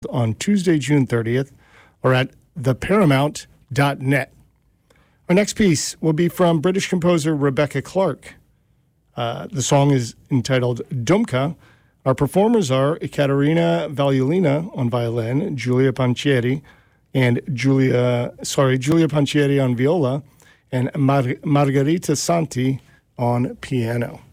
on Tuesday, June 30th, or at theparamount.net. Our next piece will be from British composer Rebecca Clark. The song is entitled Dumka. Our performers are Ekaterina Valiulina on violin, Julia Panchieri on viola, and Margherita Santi on piano.